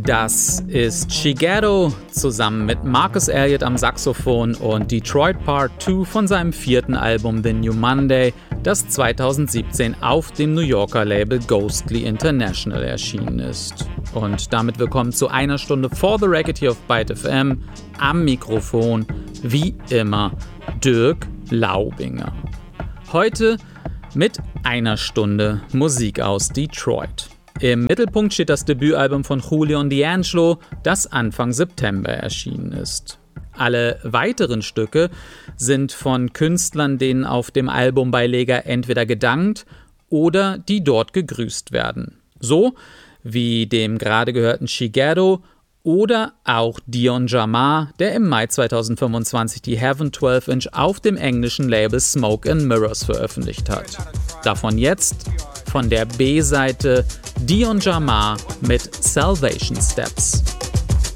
Das ist Shigeru zusammen mit Marcus Elliott am Saxophon und Detroit Part 2 von seinem 4. Album The New Monday, das 2017 auf dem New Yorker Label Ghostly International erschienen ist. Und damit willkommen zu einer Stunde For the Record hier auf Byte FM. Am Mikrofon, wie immer, Dirk Laubinger. Heute mit einer Stunde Musik aus Detroit. Im Mittelpunkt steht das Debütalbum von Julian D'Angelo, das Anfang September erschienen ist. Alle weiteren Stücke sind von Künstlern, denen auf dem Albumbeileger entweder gedankt oder die dort gegrüßt werden. So wie dem gerade gehörten Shigeru oder auch Dion Jamar, der im Mai 2025 die Heaven 12-Inch auf dem englischen Label Smoke and Mirrors veröffentlicht hat. Davon jetzt von der B-Seite Dion Jamar mit Salvation Steps.